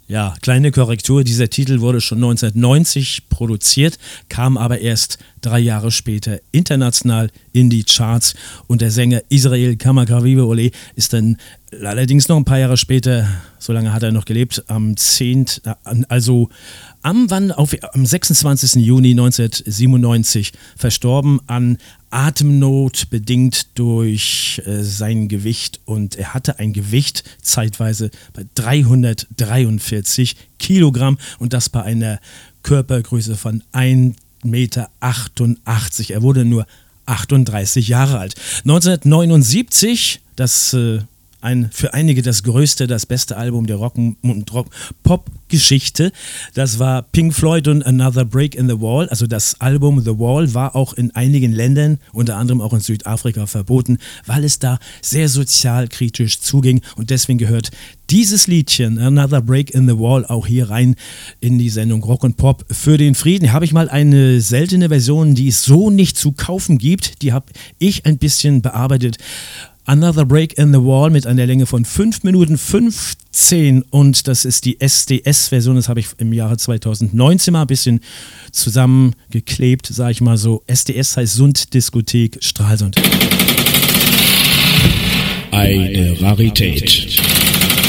Ja, kleine Korrektur, dieser Titel wurde schon 1990 produziert, kam aber erst 3 Jahre später international in die Charts und der Sänger Israel Kamakawiwo Ole ist dann allerdings noch ein paar Jahre später, so lange hat er noch gelebt, am 26. Juni 1997 verstorben an Atemnot, bedingt durch sein Gewicht, und er hatte ein Gewicht zeitweise bei 343 Kilogramm und das bei einer Körpergröße von 1,88 Meter. Er wurde nur 38 Jahre alt. 1979, für einige das größte, das beste Album der Rock- und Pop-Geschichte. Das war Pink Floyd und Another Break in the Wall. Also das Album The Wall war auch in einigen Ländern, unter anderem auch in Südafrika, verboten, weil es da sehr sozialkritisch zuging. Und deswegen gehört dieses Liedchen, Another Break in the Wall, auch hier rein in die Sendung Rock und Pop für den Frieden. Hier habe ich mal eine seltene Version, die es so nicht zu kaufen gibt. Die habe ich ein bisschen bearbeitet. Another Break in the Wall mit einer Länge von 5 Minuten 15 und das ist die SDS-Version, das habe ich im Jahre 2019 mal ein bisschen zusammengeklebt, sage ich mal so. SDS heißt Sund-Diskothek Stralsund. Eine Rarität.